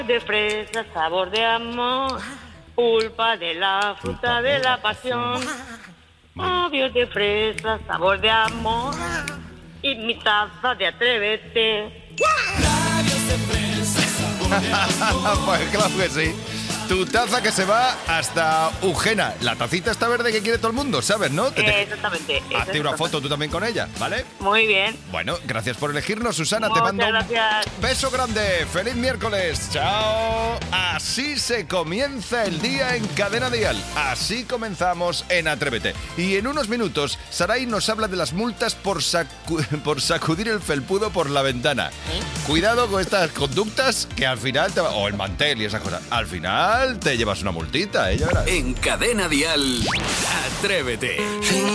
De fresa, sabor de amor, pulpa de la fruta de la pasión. Labios de fresa, sabor de amor, y mi taza de Atrévete. Pues claro que sí. Tu taza que se va hasta Eugena. La tacita está verde que quiere todo el mundo, ¿sabes, no? Exactamente. Hazte una foto tú también con ella, ¿vale? Muy bien. Bueno, gracias por elegirnos, Susana. Te Muchas mando gracias. un beso grande. ¡Feliz miércoles! ¡Chao! Así se comienza el día en Cadena Dial. Así comenzamos en Atrévete. Y en unos minutos, Saray nos habla de las multas por sacudir el felpudo por la ventana. Cuidado con estas conductas que al final o el mantel y esas cosas. Al final te llevas una multita, ya verás. En Cadena Dial, Atrévete.